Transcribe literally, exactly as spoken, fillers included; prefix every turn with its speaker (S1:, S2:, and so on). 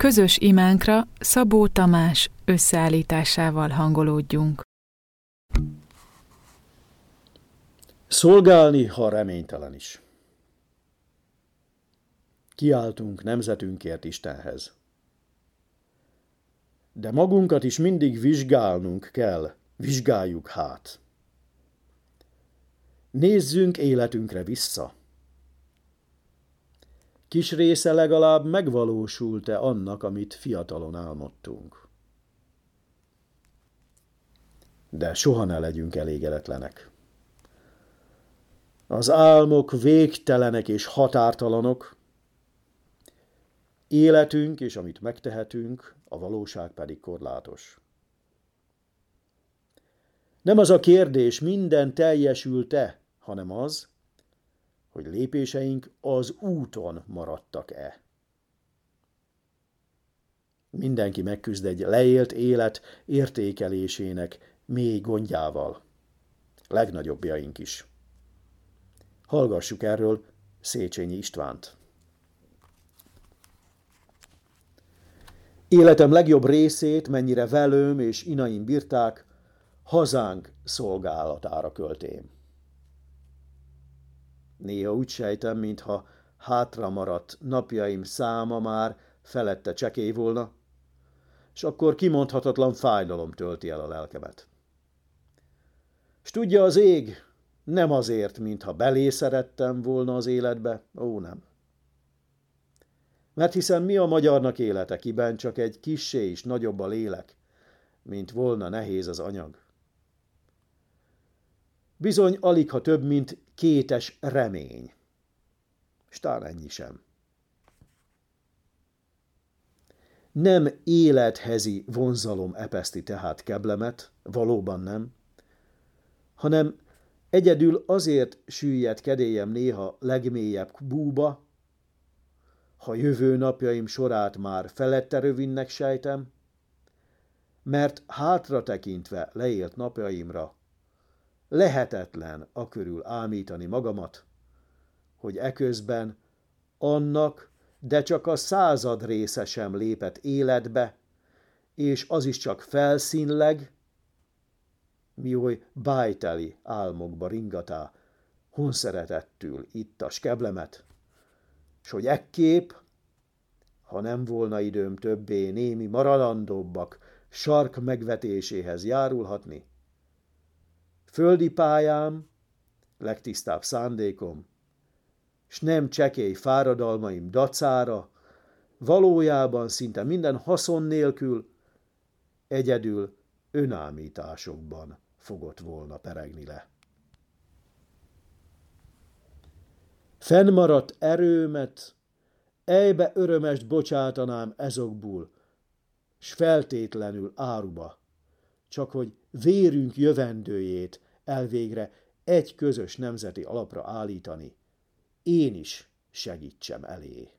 S1: Közös imánkra Szabó Tamás összeállításával hangolódjunk.
S2: Szolgálni, ha reménytelen is. Kiáltunk nemzetünkért Istenhez. De magunkat is mindig vizsgálnunk kell, vizsgáljuk hát. Nézzünk életünkre vissza. Kis része legalább megvalósult-e annak, amit fiatalon álmodtunk. De soha ne legyünk elégedetlenek. Az álmok végtelenek és határtalanok, életünk és amit megtehetünk, a valóság pedig korlátos. Nem az a kérdés, minden teljesült-e, hanem az, hogy lépéseink az úton maradtak-e. Mindenki megküzd egy leélt élet értékelésének mély gondjával. Legnagyobbjaink is. Hallgassuk erről Széchenyi Istvánt. Életem legjobb részét, mennyire velőm és inaim bírták, hazánk szolgálatára költém. Néha úgy sejtem, mintha hátra maradt napjaim száma már felette csekély volna, és akkor kimondhatatlan fájdalom tölti el a lelkemet. S tudja az ég, nem azért, mintha belé szerettem volna az életbe, ó nem. Mert hiszen mi a magyarnak élete, kiben csak egy kissé is nagyobb a lélek, mint volna nehéz az anyag. Bizony alig, ha több, mint kétes remény. S tán ennyi sem. Nem élethezi vonzalom epeszti tehát keblemet, valóban nem, hanem egyedül azért süllyed kedélyem néha legmélyebb búba, ha jövő napjaim sorát már felette rövinnek sejtem, mert hátra tekintve leélt napjaimra lehetetlen akörül ámítani magamat, hogy eközben annak, de csak a század része sem lépett életbe, és az is csak felszínleg, mi oly bájteli álmokba ringatá, honszeretettül itta skeblemet, s hogy ekképp, ha nem volna időm többé némi maradandóbbak sark megvetéséhez járulhatni, földi pályám, legtisztább szándékom, s nem csekély fáradalmaim dacára, valójában szinte minden haszon nélkül, egyedül önámításokban fogott volna peregni le. Fennmaradt erőmet, ejbe örömest bocsátanám ezokból, s feltétlenül áruba, csak hogy vérünk jövendőjét elvégre egy közös nemzeti alapra állítani, én is segítsem elé.